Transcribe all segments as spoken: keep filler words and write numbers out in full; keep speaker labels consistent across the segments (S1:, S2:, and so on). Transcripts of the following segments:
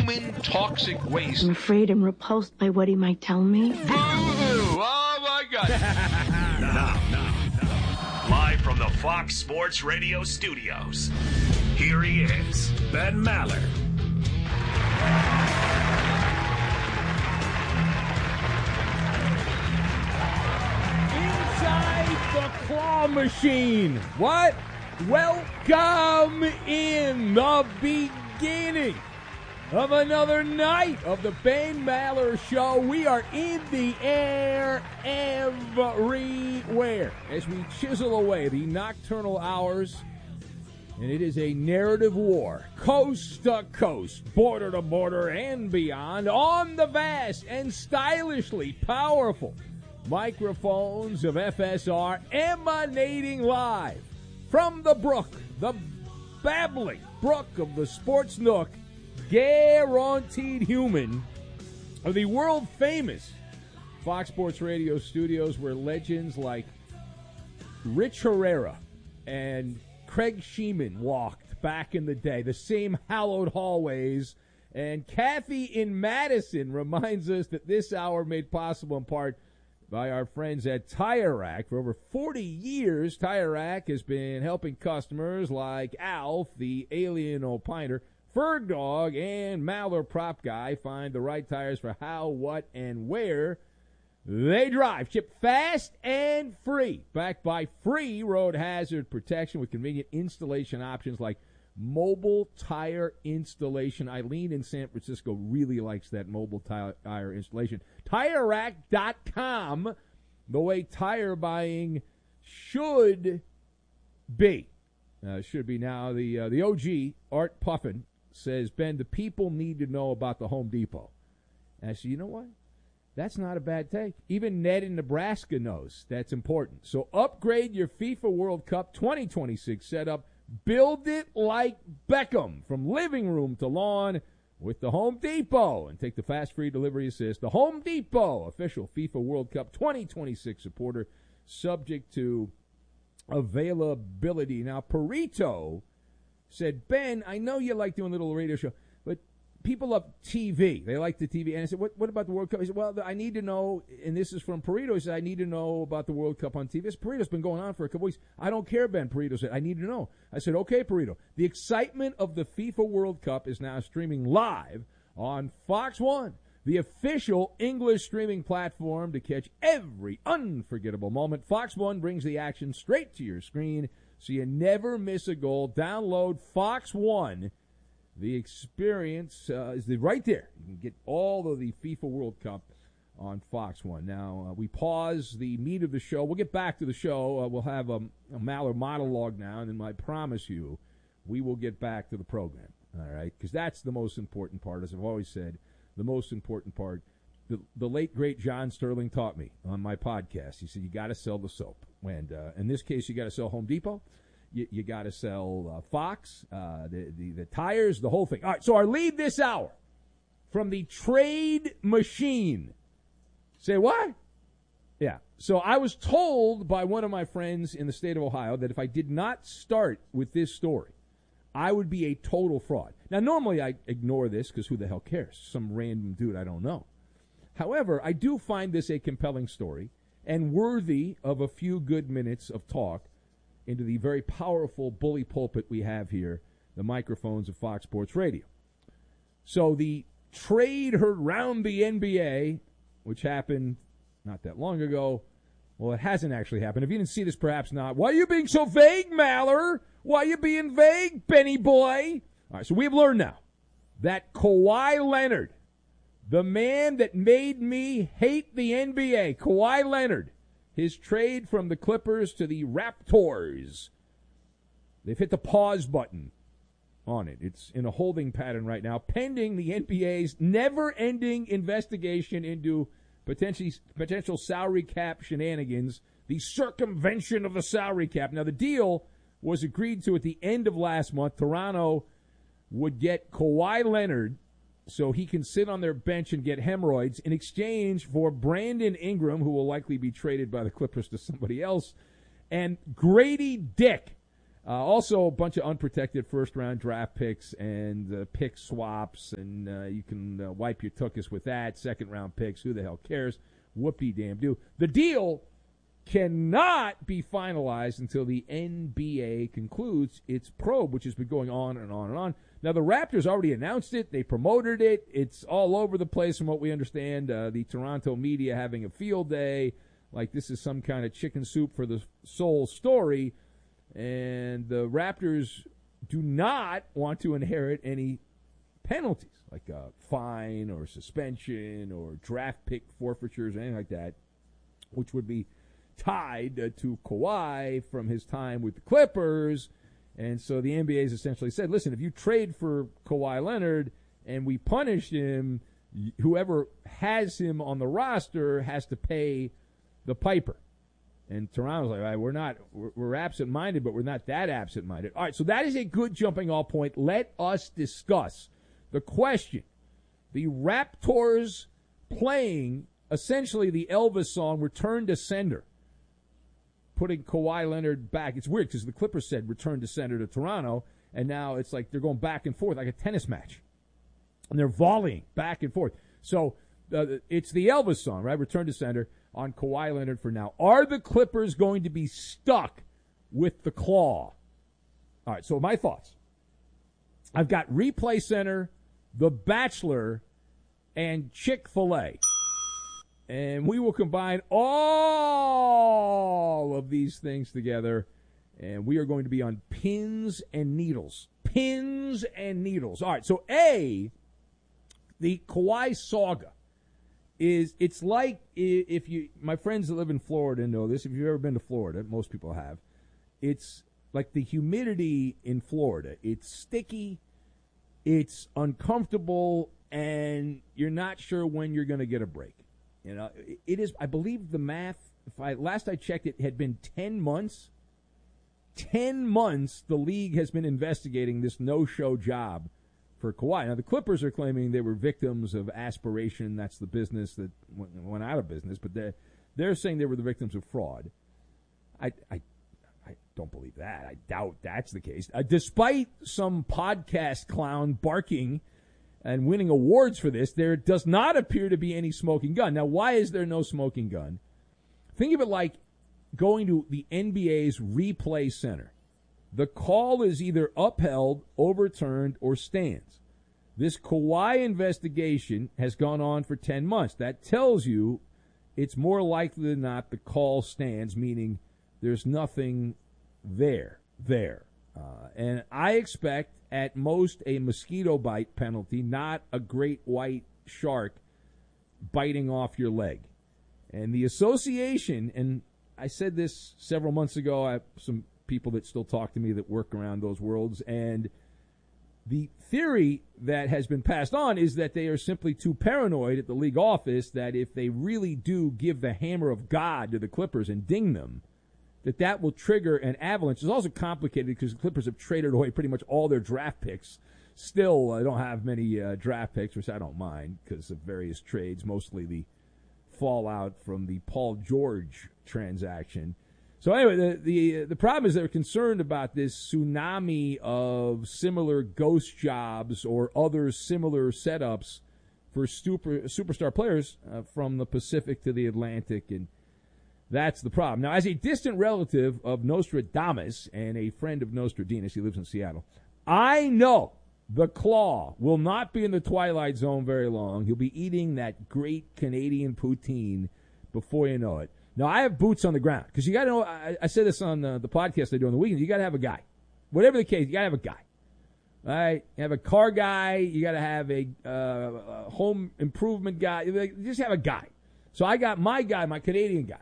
S1: human toxic waste.
S2: I'm afraid and repulsed by what he might tell me.
S1: Boo-hoo! Oh, my God.
S3: Now, now, now. Live from the Fox Sports Radio studios, here he is, Ben Maller.
S4: Inside the claw machine. What? Welcome in the beginning of another night of the Ben Maller Show. We are in the air everywhere as we chisel away the nocturnal hours, and it is a narrative war, coast to coast, border to border, and beyond, on the vast and stylishly powerful microphones of F S R, emanating live from the brook, the babbling brook of the Sports Nook, guaranteed human of the world-famous Fox Sports Radio studios, where legends like Rich Herrera and Craig Sheeman walked back in the day, the same hallowed hallways. And Kathy in Madison reminds us that this hour made possible in part by our friends at Tire Rack. For over forty years, Tire Rack has been helping customers like Alf, the alien opiner, Ferg Dog, and Maller Prop Guy find the right tires for how, what, and where they drive. Shipped fast and free. Backed by free road hazard protection with convenient installation options like mobile tire installation. Eileen in San Francisco really likes that mobile tire installation. Tire Rack dot com, the way tire buying should be. Uh, should be now. The uh, the O G, Art Puffin, says, Ben, the people need to know about the Home Depot. And I said, you know what? That's not a bad take. Even Ned in Nebraska knows that's important. So upgrade your FIFA World Cup twenty twenty-six setup. Build it like Beckham, from living room to lawn, with the Home Depot. And take the fast free delivery assist. The Home Depot, official FIFA World Cup twenty twenty-six supporter, subject to availability. Now, Perito said, Ben, I know you like doing a little radio show, but people love T V. They like the T V. And I said, what, what about the World Cup? He said, well, I need to know, and this is from Perito. He said, I need to know about the World Cup on T V. This Perito's been going on for a couple weeks. I don't care, Ben. Perito said, I need to know. I said, okay, Perito. The excitement of the FIFA World Cup is now streaming live on Fox One, the official English streaming platform to catch every unforgettable moment. Fox One brings the action straight to your screen, so you never miss a goal. Download Fox One. The experience uh, is right there. You can get all of the FIFA World Cup on Fox One. Now, uh, we pause the meat of the show. We'll get back to the show. Uh, we'll have a, a Maller monologue now, and then I promise you we will get back to the program, all right? Because that's the most important part. As I've always said, the most important part. The, the late, great John Sterling taught me on my podcast. He said, you got to sell the soap. And uh, in this case, you got to sell Home Depot. You, you got to sell uh, Fox, uh, the, the the tires, the whole thing. All right, so our lead this hour from the trade machine. Say what? Yeah. So I was told by one of my friends in the state of Ohio that if I did not start with this story, I would be a total fraud. Now, normally I ignore this because who the hell cares? Some random dude I don't know. However, I do find this a compelling story and worthy of a few good minutes of talk into the very powerful bully pulpit we have here, the microphones of Fox Sports Radio. So the trade heard round the N B A, which happened not that long ago. Well, it hasn't actually happened. If you didn't see this, perhaps not. Why are you being so vague, Maller? Why are you being vague, Benny boy? All right, so we've learned now that Kawhi Leonard, the man that made me hate the N B A, Kawhi Leonard, his trade from the Clippers to the Raptors, they've hit the pause button on it. It's in a holding pattern right now, pending the N B A's never-ending investigation into potentially potential salary cap shenanigans, the circumvention of the salary cap. Now, the deal was agreed to at the end of last month. Toronto would get Kawhi Leonard so he can sit on their bench and get hemorrhoids in exchange for Brandon Ingram, who will likely be traded by the Clippers to somebody else, and Grady Dick, Uh, also, a bunch of unprotected first-round draft picks and uh, pick swaps, and uh, you can uh, wipe your tuchus with that. Second-round picks, who the hell cares? Whoopie-damn-do. The deal cannot be finalized until the N B A concludes its probe, which has been going on and on and on. Now, the Raptors already announced it. They promoted it. It's all over the place from what we understand. Uh, the Toronto media having a field day, like this is some kind of chicken soup for the soul story. And the Raptors do not want to inherit any penalties, like a fine or suspension or draft pick forfeitures or anything like that, which would be tied uh, to Kawhi from his time with the Clippers. And so the N B A has essentially said, listen, if you trade for Kawhi Leonard and we punish him, whoever has him on the roster has to pay the piper. And Toronto's like, all right, we're not, we're, we're absent-minded, but we're not that absent-minded. All right, so that is a good jumping-off point. Let us discuss the question. The Raptors playing essentially the Elvis song, Return to Sender, putting Kawhi Leonard back. It's weird because the Clippers said return to sender to Toronto, and now it's like they're going back and forth like a tennis match. And they're volleying back and forth. So uh, it's the Elvis song, right? Return to sender on Kawhi Leonard for now. Are the Clippers going to be stuck with the claw? All right, so my thoughts. I've got Replay Center, The Bachelor, and Chick-fil-A. And we will combine all of these things together, and we are going to be on pins and needles. Pins and needles. All right, so A, the Kawhi saga is, it's like if you, my friends that live in Florida know this, if you've ever been to Florida, most people have, it's like the humidity in Florida. It's sticky, it's uncomfortable, and you're not sure when you're going to get a break. You know, it is, I believe the math, if I last I checked, it had been ten months. ten months the league has been investigating this no-show job for Kawhi. Now, the Clippers are claiming they were victims of aspiration. That's the business that went, went out of business. But they're, they're saying they were the victims of fraud. I, I, I don't believe that. I doubt that's the case. Uh, despite some podcast clown barking and winning awards for this, there does not appear to be any smoking gun. Now, why is there no smoking gun? Think of it like going to the N B A's Replay Center. The call is either upheld, overturned, or stands. This Kawhi investigation has gone on for ten months. That tells you it's more likely than not the call stands, meaning there's nothing there, there. Uh, and I expect at most a mosquito bite penalty, not a great white shark biting off your leg. And the association, and I said this several months ago, I have some people that still talk to me that work around those worlds, and the theory that has been passed on is that they are simply too paranoid at the league office that if they really do give the hammer of God to the Clippers and ding them, that that will trigger an avalanche. It's also complicated because the Clippers have traded away pretty much all their draft picks. Still, I don't have many uh, draft picks, which I don't mind because of various trades, mostly the fallout from the Paul George transaction. So anyway, the the, the problem is they're concerned about this tsunami of similar ghost jobs or other similar setups for super, superstar players uh, from the Pacific to the Atlantic, and that's the problem. Now, as a distant relative of Nostradamus and a friend of Nostradamus, he lives in Seattle, I know the Claw will not be in the Twilight Zone very long. He'll be eating that great Canadian poutine before you know it. Now, I have boots on the ground because you got to know, I, I said this on the, the podcast I do on the weekend, you got to have a guy. Whatever the case, you got to have a guy. All right? You have a car guy. You got to have a, uh, a home improvement guy. You just have a guy. So I got my guy, my Canadian guy.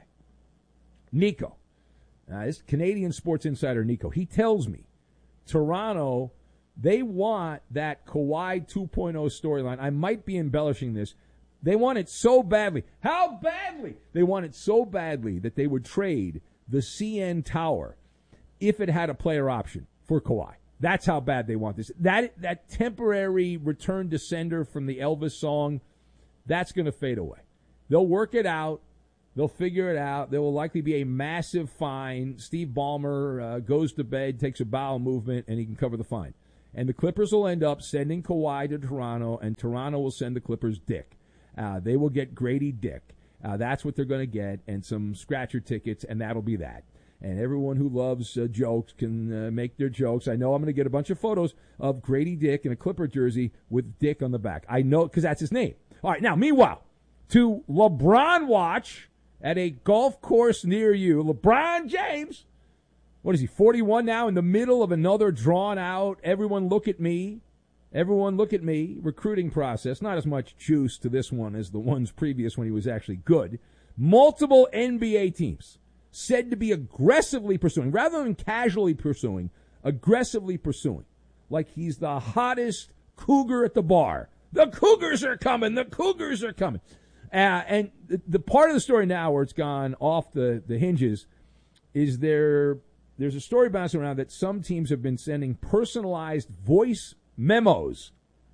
S4: Nico. Uh, this Canadian Sports Insider, Nico. He tells me Toronto, they want that Kawhi two point oh storyline. I might be embellishing this. They want it so badly. How badly? They want it so badly that they would trade the C N Tower if it had a player option for Kawhi. That's how bad they want this. That that temporary return to sender from the Elvis song, that's going to fade away. They'll work it out. They'll figure it out. There will likely be a massive fine. Steve Ballmer uh, goes to bed, takes a bowel movement, and he can cover the fine. And the Clippers will end up sending Kawhi to Toronto, and Toronto will send the Clippers Dick. Uh, they will get Grady Dick. Uh, that's what they're going to get, and some scratcher tickets, and that'll be that. And everyone who loves uh, jokes can uh, make their jokes. I know I'm going to get a bunch of photos of Grady Dick in a Clipper jersey with Dick on the back. I know, because that's his name. All right, now, meanwhile, to LeBron watch at a golf course near you, LeBron James, what is he, forty-one now, in the middle of another drawn-out, everyone look at me, everyone look at me recruiting process. Not as much juice to this one as the ones previous when he was actually good. Multiple N B A teams said to be aggressively pursuing, rather than casually pursuing, aggressively pursuing. Like he's the hottest cougar at the bar. The Cougars are coming. The Cougars are coming. Uh, and the, the part of the story now where it's gone off the, the hinges is there. There's a story bouncing around that some teams have been sending personalized voice memos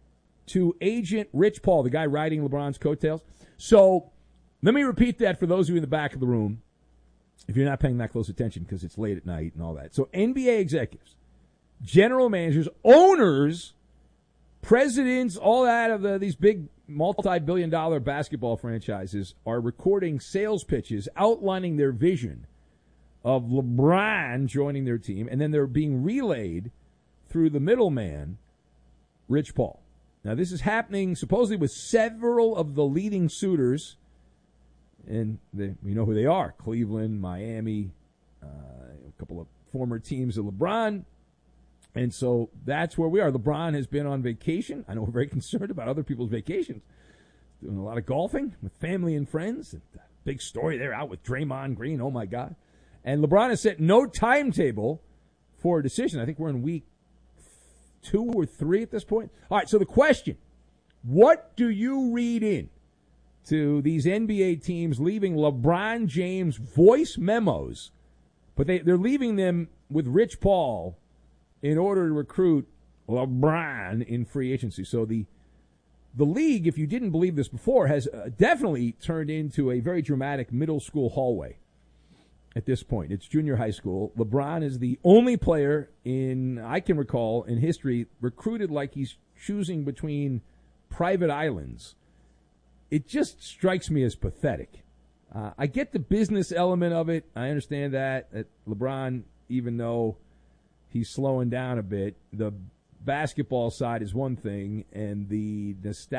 S4: to agent Rich Paul, the guy riding LeBron's coattails. So let me repeat that for those of you in the back of the room, if you're not paying that close attention because it's late at night and all that. So N B A executives, general managers, owners, presidents, all that of the, these big multi-billion dollar basketball franchises are recording sales pitches outlining their vision of LeBron joining their team, and then they're being relayed through the middleman, Rich Paul. Now, this is happening supposedly with several of the leading suitors, and they, we know who they are: Cleveland, Miami, uh, a couple of former teams of LeBron. And so that's where we are. LeBron has been on vacation. I know we're very concerned about other people's vacations. Doing a lot of golfing with family and friends. And big story there, out with Draymond Green. Oh, my God. And LeBron has set no timetable for a decision. I think we're in week two or three at this point. All right, so the question, what do you read in to these N B A teams leaving LeBron James voice memos, but they, they're leaving them with Rich Paul in order to recruit LeBron in free agency? So the the league, if you didn't believe this before, has uh, definitely turned into a very dramatic middle school hallway at this point. It's junior high school. LeBron is the only player in, I can recall, in history, recruited like he's choosing between private islands. It just strikes me as pathetic. Uh, I get the business element of it. I understand that, that LeBron, even though he's slowing down a bit, the basketball side is one thing, and the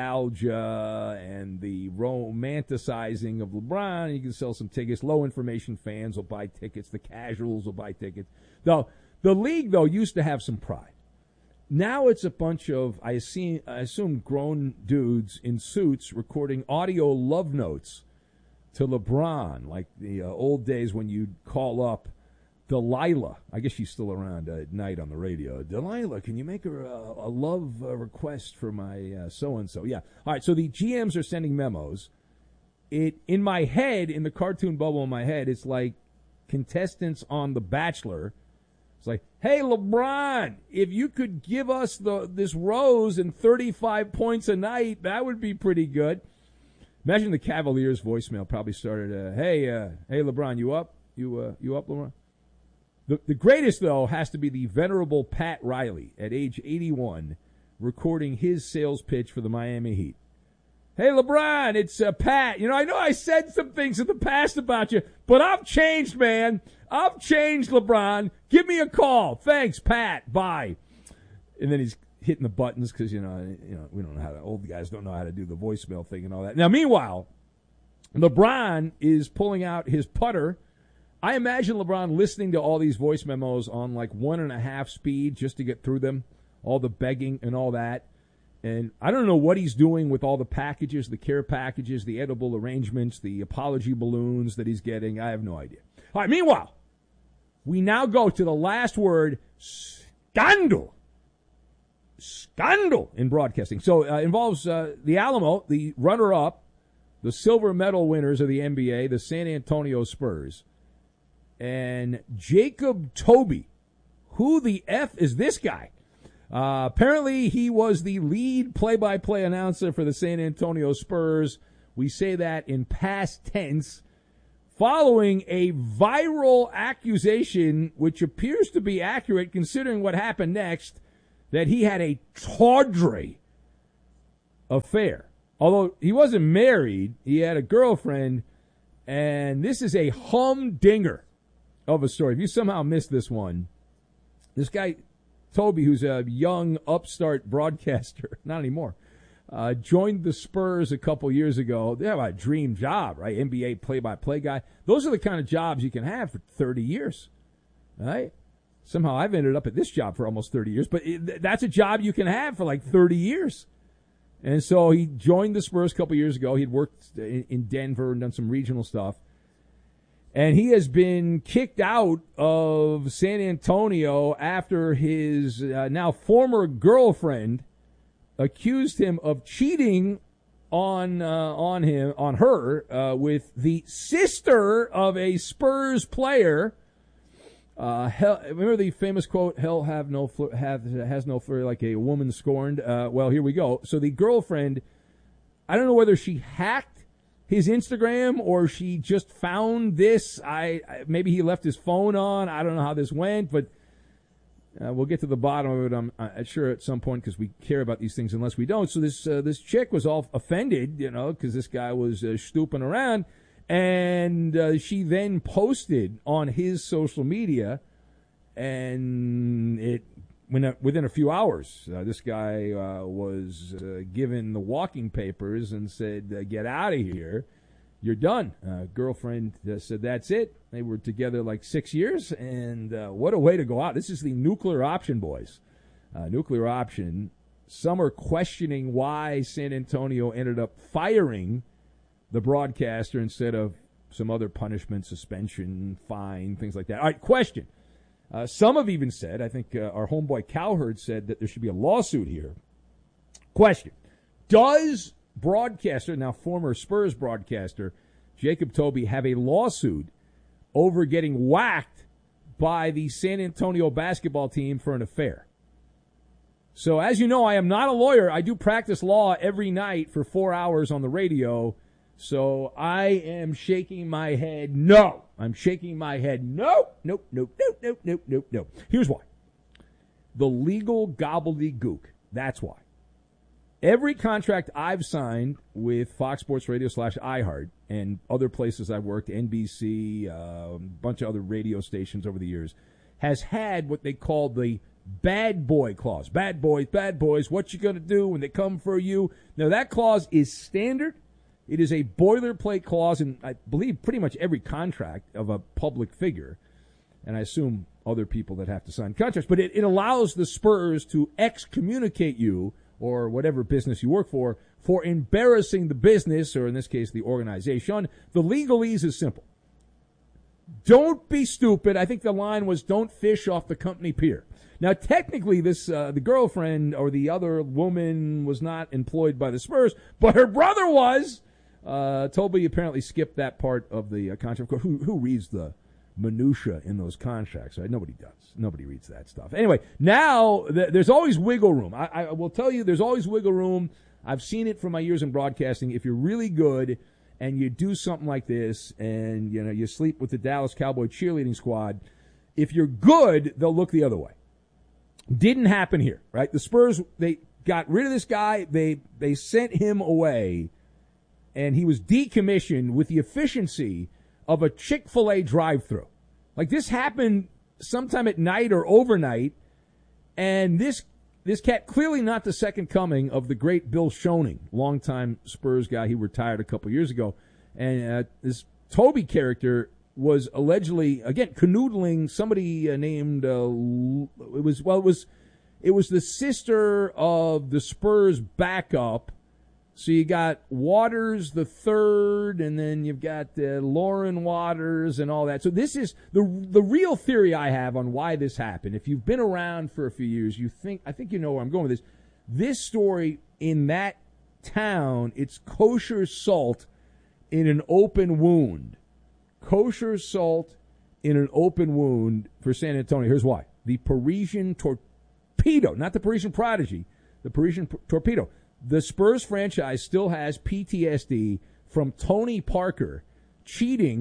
S4: nostalgia and the romanticizing of LeBron, you can sell some tickets. Low information fans will buy tickets. The casuals will buy tickets. Though the league, though, used to have some pride. Now it's a bunch of, I assume, I assume grown dudes in suits recording audio love notes to LeBron, like the uh, old days when you'd call up Delilah. I guess she's still around uh, at night on the radio. Delilah, can you make her a, a love uh, request for my uh, so-and-so? Yeah. All right, so the G Ms are sending memos. It in my head, in the cartoon bubble in my head, it's like contestants on The Bachelor. It's like, hey, LeBron, if you could give us the this rose and thirty-five points a night, that would be pretty good. Imagine the Cavaliers voicemail probably started, uh, hey, uh, hey, LeBron, you up? You uh, you up, LeBron? The, the greatest, though, has to be the venerable Pat Riley at age eighty-one recording his sales pitch for the Miami Heat. Hey, LeBron, it's uh, Pat. You know, I know I said some things in the past about you, but I've changed, man. I've changed, LeBron. Give me a call. Thanks, Pat. Bye. And then he's hitting the buttons because, you know, you know, we don't know how to, old guys don't know how to do the voicemail thing and all that. Now, meanwhile, LeBron is pulling out his putter. I imagine LeBron listening to all these voice memos on like one and a half speed just to get through them, all the begging and all that. And I don't know what he's doing with all the packages, the care packages, the edible arrangements, the apology balloons that he's getting. I have no idea. All right, meanwhile, we now go to the last word, scandal. Scandal in broadcasting. So it uh, involves uh, the Alamo, the runner-up, the silver medal winners of the N B A, the San Antonio Spurs, and Jacob Toby. Who the F is this guy? Uh, apparently, he was the lead play-by-play announcer for the San Antonio Spurs. We say that in past tense. following a viral accusation, which appears to be accurate considering what happened next, that he had a tawdry affair. Although he wasn't married, he had a girlfriend, and this is a humdinger of a story. If you somehow missed this one, this guy, Toby, who's a young upstart broadcaster, not anymore, uh, joined the Spurs a couple years ago. They have a dream job, right? N B A play-by-play guy. Those are the kind of jobs you can have for thirty years, right? Somehow I've ended up at this job for almost thirty years, but it, that's a job you can have for like thirty years. And so he joined the Spurs a couple years ago. He'd worked in, in Denver and done some regional stuff. And he has been kicked out of San Antonio after his uh, now former girlfriend accused him of cheating on uh, on him on her uh, with the sister of a Spurs player. Uh, hell, remember the famous quote, "Hell have no fl- have has no flurry like a woman scorned." Uh, well, here we go. So the girlfriend, I don't know whether she hacked his Instagram or she just found this. I, I maybe he left his phone on. I don't know how this went, but uh, we'll get to the bottom of it. I'm, I'm sure at some point because we care about these things unless we don't. So this uh, this chick was all offended, you know, because this guy was uh, stooping around. And uh, she then posted on his social media, and it when, within a few hours, uh, this guy uh, was uh, given the walking papers and said, uh, get out of here. You're done. Uh, girlfriend uh, said, that's it. They were together like six years, and uh, what a way to go out. This is the nuclear option, boys. Uh, nuclear option. Some are questioning why San Antonio ended up firing the broadcaster instead of some other punishment, suspension, fine, things like that. All right, question. Uh, some have even said, I think uh, our homeboy Cowherd said that there should be a lawsuit here. Question. Does broadcaster, now former Spurs broadcaster, Jacob Toby, have a lawsuit over getting whacked by the San Antonio basketball team for an affair? So as you know, I am not a lawyer. I do practice law every night for four hours on the radio. So I am shaking my head no. I'm shaking my head no, nope, nope, nope, nope, nope, nope, nope. Here's why. The legal gobbledygook. That's why. Every contract I've signed with Fox Sports Radio slash iHeart and other places I've worked, N B C, uh, a bunch of other radio stations over the years, has had what they call the bad boy clause. Bad boys, bad boys, what you going to do when they come for you? Now, that clause is standard. It is a boilerplate clause in, I believe, pretty much every contract of a public figure. And I assume other people that have to sign contracts. But it, it allows the Spurs to excommunicate you, or whatever business you work for, for embarrassing the business, or in this case, the organization. The legalese is simple. Don't be stupid. I think the line was, don't fish off the company pier. Now, technically, this uh, the girlfriend or the other woman was not employed by the Spurs, but her brother was. Uh, Toby apparently skipped that part of the uh, contract. Who, who reads the minutia in those contracts? Right? Nobody does. Nobody reads that stuff. Anyway, now th- there's always wiggle room. I, I will tell you, there's always wiggle room. I've seen it from my years in broadcasting. If you're really good and you do something like this, and you know you sleep with the Dallas Cowboy cheerleading squad, if you're good, they'll look the other way. Didn't happen here, right? The Spurs, they got rid of this guy. They they sent him away, and he was decommissioned with the efficiency of a Chick-fil-A drive-thru. Like, this happened sometime at night or overnight, and this this cat, clearly not the second coming of the great Bill Schoening, longtime Spurs guy. He retired a couple years ago. And uh, this Toby character was allegedly, again, canoodling somebody uh, named, uh, it was, well, it was, it was the sister of the Spurs backup. So you got Waters the third, and then you've got uh, Lauren Waters and all that. So this is the the real theory I have on why this happened. If you've been around for a few years, you think, I think you know where I'm going with this. This story in that town, it's kosher salt in an open wound. Kosher salt in an open wound for San Antonio. Here's why. The Parisian Torpedo, not the Parisian Prodigy, the Parisian p- Torpedo. The Spurs franchise still has P T S D from Tony Parker cheating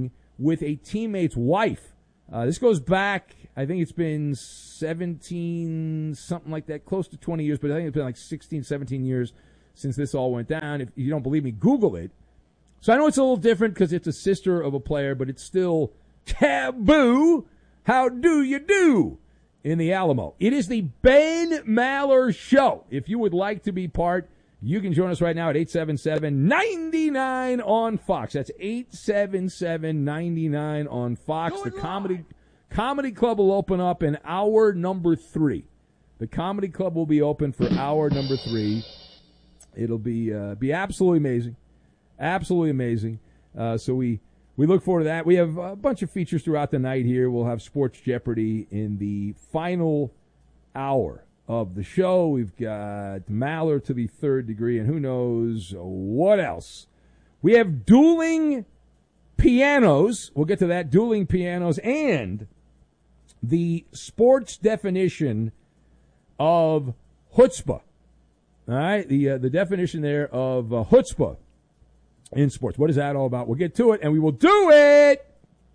S4: with a teammate's wife. Uh, this goes back, I think it's been seventeen, something like that, close to twenty years, but I think it's been like sixteen, seventeen years since this all went down. If you don't believe me, Google it. So I know it's a little different because it's a sister of a player, but it's still taboo. How do you do in the Alamo? It is the Ben Maller Show. If you would like to be part, you can join us right now at eight seven seven, nine nine on Fox. That's eight seven seven, nine nine on Fox. The comedy comedy club will open up in hour number three. The comedy club will be open for hour number three. It'll be uh, be absolutely amazing. Absolutely amazing. Uh, so we, we look forward to that. We have a bunch of features throughout the night here. We'll have Sports Jeopardy in the final hour of the show. We've got Maller to the third degree, and who knows what else. We have dueling pianos. We'll get to that. Dueling pianos and the sports definition of chutzpah. All right, the uh, the definition there of uh, chutzpah in sports. What is that all about? We'll get to it, and we will do it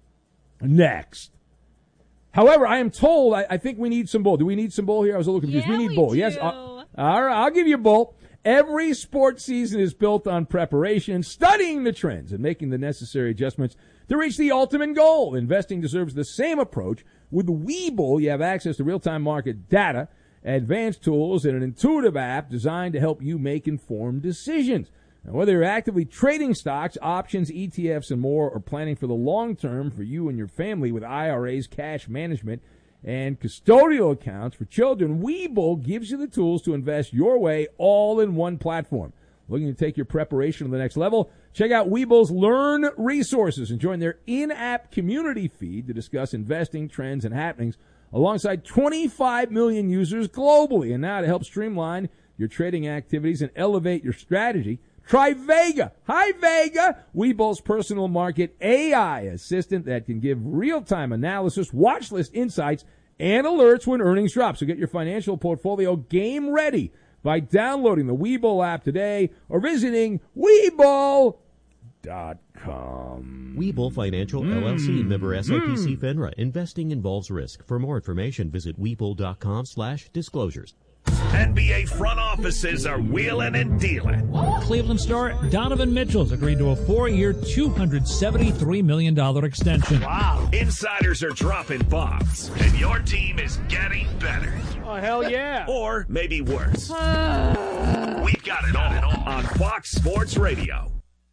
S4: next. However, I am told, I, I think we need some bull. Do we need some bull here? I was a little confused.
S5: Yeah,
S4: we need
S5: we
S4: bull.
S5: do.
S4: Yes. Uh, all right, I'll give you a bull. Every sports season is built on preparation, studying the trends, and making the necessary adjustments to reach the ultimate goal. Investing deserves the same approach. With Webull, you have access to real-time market data, advanced tools, and an intuitive app designed to help you make informed decisions. Now, whether you're actively trading stocks, options, E T Fs, and more, or planning for the long term for you and your family with I R As, cash management, and custodial accounts for children, Webull gives you the tools to invest your way all in one platform. Looking to take your preparation to the next level? Check out Webull's Learn resources and join their in-app community feed to discuss investing, trends, and happenings alongside twenty-five million users globally. And now to help streamline your trading activities and elevate your strategy, try Vega. Hi, Vega. Webull's personal market A I assistant that can give real-time analysis, watch list insights, and alerts when earnings drop. So get your financial portfolio game ready by downloading the Webull app today or visiting Webull dot com.
S6: Webull Financial,
S4: Mm.
S6: L L C, member S I P C
S4: Mm.
S6: FINRA. Investing involves risk. For more information, visit Webull.com slash disclosures.
S3: N B A front offices are wheeling and dealing.
S7: Cleveland star Donovan Mitchell's agreed to a four-year, two hundred seventy-three million dollars extension.
S3: Wow. Insiders are dropping bombs, and your team is getting better.
S8: Oh, hell yeah.
S3: Or maybe worse. We've got it all on Fox Sports Radio.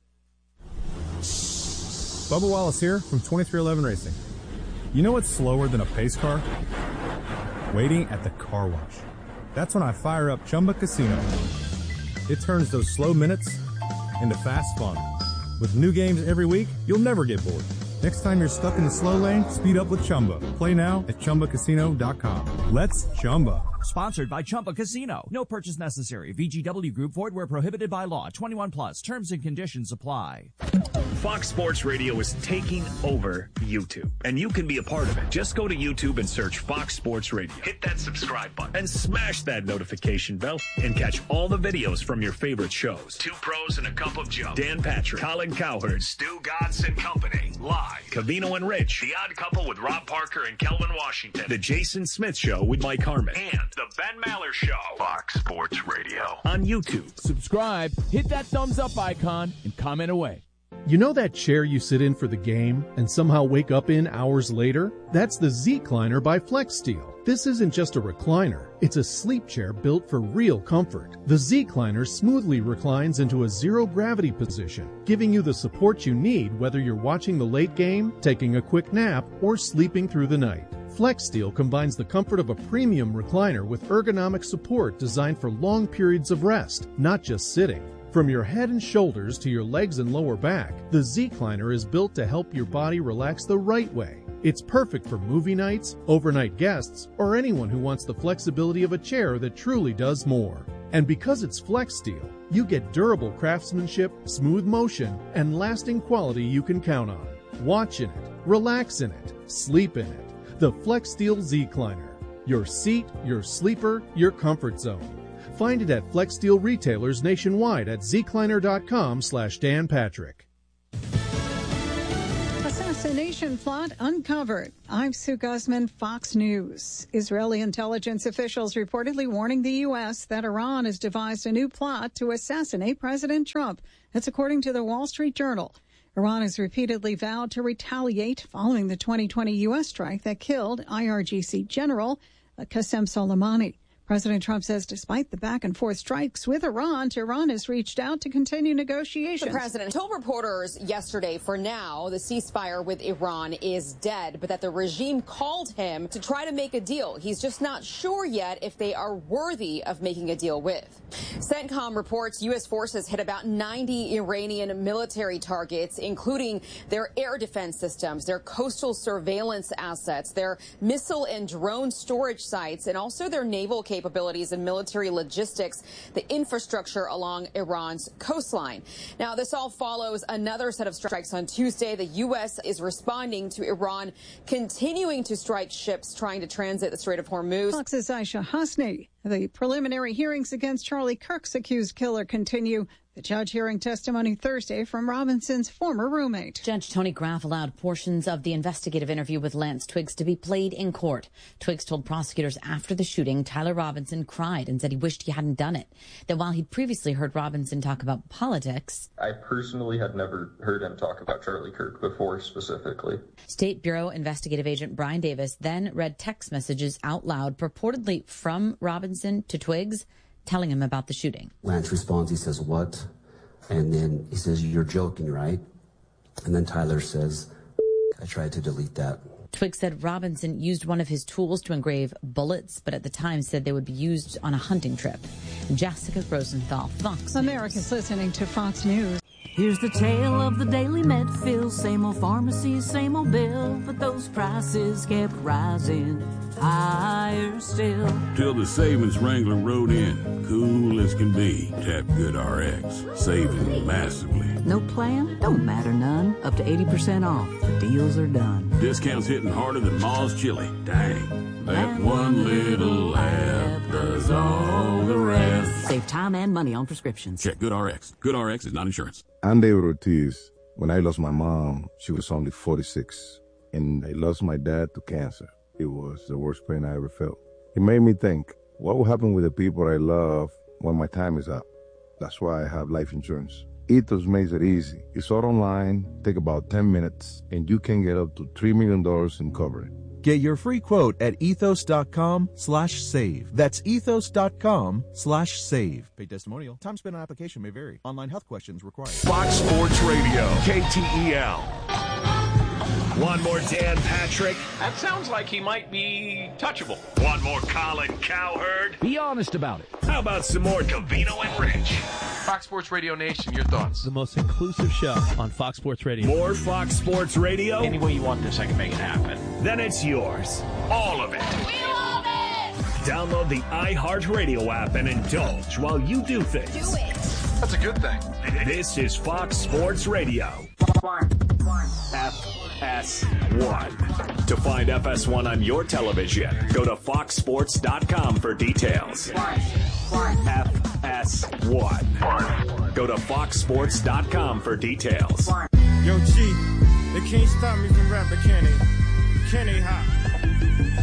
S9: Bubba Wallace here from twenty-three eleven Racing. You know what's slower than a pace car? Waiting at the car wash. That's when I fire up Chumba Casino. It turns those slow minutes into fast fun. With new games every week, you'll never get bored. Next time you're stuck in the slow lane, speed up with Chumba. Play now at Chumba Casino dot com. Let's Chumba.
S10: Sponsored by Chumba Casino. No purchase necessary. V G W Group. Void where prohibited by law. twenty-one plus. Terms and conditions apply.
S3: Fox Sports Radio is taking over YouTube, and you can be a part of it. Just go to YouTube and search Fox Sports Radio. Hit that subscribe button and smash that notification bell and catch all the videos from your favorite shows. Two Pros and a Cup of Joe. Dan Patrick, Colin Cowherd, Stu Godson Company. Live. Cavino and Rich. The Odd Couple with Rob Parker and Kelvin Washington. The Jason Smith Show with Mike Harmon. And The Ben Maller Show. Fox Sports Radio. On YouTube.
S11: Subscribe, hit that thumbs up icon, and comment away.
S12: You know that chair you sit in for the game and somehow wake up in hours later? That's the Z-Cliner by FlexSteel. This isn't just a recliner. It's a sleep chair built for real comfort. The Z-Cliner smoothly reclines into a zero-gravity position, giving you the support you need whether you're watching the late game, taking a quick nap, or sleeping through the night. FlexSteel combines the comfort of a premium recliner with ergonomic support designed for long periods of rest, not just sitting. From your head and shoulders to your legs and lower back, the Z-Cliner is built to help your body relax the right way. It's perfect for movie nights, overnight guests, or anyone who wants the flexibility of a chair that truly does more. And because it's FlexSteel, you get durable craftsmanship, smooth motion, and lasting quality you can count on. Watch in it, relax in it, sleep in it. The FlexSteel Z-Cliner. Your seat, your sleeper, your comfort zone. Find it at FlexSteel retailers nationwide at zcliner dot com slash Dan Patrick.
S13: Listen to
S5: Assassination plot uncovered. I'm Sue Guzman, Fox News. Israeli intelligence officials reportedly warning the U S that Iran has devised a new plot to assassinate President Trump. That's according to the Wall Street Journal. Iran has repeatedly vowed to retaliate following the twenty twenty U S strike that killed I R G C General Qasem Soleimani. President Trump says despite the back-and-forth strikes with Iran, Tehran has reached out to continue negotiations.
S8: The president told reporters yesterday, for now, the ceasefire with Iran is dead, but that the regime called him to try to make a deal. He's just not sure yet if they are worthy of making a deal with. CENTCOM reports U S forces hit about ninety Iranian military targets, including their air defense systems, their coastal surveillance assets, their missile and drone storage sites, and also their naval capabilities. capabilities and military logistics, the infrastructure along Iran's coastline. Now, this all follows another set of strikes on Tuesday. The U S is responding to Iran continuing to strike ships trying to transit the Strait of Hormuz.
S5: Fox's Aisha Hasni. The preliminary hearings against Charlie Kirk's accused killer continue. The judge hearing testimony Thursday from Robinson's former roommate.
S13: Judge Tony Graff allowed portions of the investigative interview with Lance Twiggs to be played in court. Twiggs told prosecutors after the shooting, Tyler Robinson cried and said he wished he hadn't done it. That while he'd previously heard Robinson talk about politics,
S14: I personally had never heard him talk about Charlie Kirk before specifically.
S13: State Bureau investigative agent Brian Davis then read text messages out loud, purportedly from Robinson to Twiggs, telling him about the shooting.
S15: Lance responds, he says, "What?" And then he says, "You're joking, right?" And then Tyler says, "I tried to delete that."
S13: Twiggs said Robinson used one of his tools to engrave bullets, but at the time said they would be used on a hunting trip. Jessica Rosenthal, Fox
S5: America's listening to Fox News.
S16: Here's the tale of the daily Medfill. Same old pharmacies, same old bill, but those prices kept rising higher still.
S17: Till the savings wrangler rode in, cool as can be. Tap GoodRx, saving massively.
S16: No plan? Don't matter none. Up to eighty percent off. The deals are done.
S17: Discounts hitting harder than Ma's chili. Dang. That one little app does all the rest.
S16: Save time and money on prescriptions.
S17: Check GoodRx. GoodRx is not insurance.
S18: I'm David Ortiz. When I lost my mom, she was only forty-six. And I lost my dad to cancer. It was the worst pain I ever felt. It made me think, what will happen with the people I love when my time is up? That's why I have life insurance. Ethos makes it easy. It's all online, take about ten minutes, and you can get up to three million dollars in coverage.
S19: Get your free quote at ethos.com slash save. That's ethos.com slash save. Paid testimonial. Time spent on application may vary. Online health questions required.
S3: Fox Sports Radio, K T E L. One more Dan Patrick.
S1: That sounds like he might be touchable.
S3: One more Colin Cowherd.
S11: Be honest about it.
S3: How about some more Covino and Rich?
S1: Fox Sports Radio Nation, your thoughts?
S20: The most inclusive show on Fox Sports Radio.
S3: More Fox Sports Radio?
S1: Any way you want this, I can make it happen.
S3: Then it's yours. All of it.
S1: We love it!
S3: Download the iHeartRadio app and indulge while you do things.
S1: Do it. That's a good thing.
S3: This is Fox Sports Radio.
S21: One. One.
S3: F S one. To find F S one on your television, go to fox sports dot com for details.
S21: One. One.
S3: F S one. Go to fox sports dot com for details.
S21: One.
S22: Yo, G, they can't stop me from rapping, can they? Can they, huh?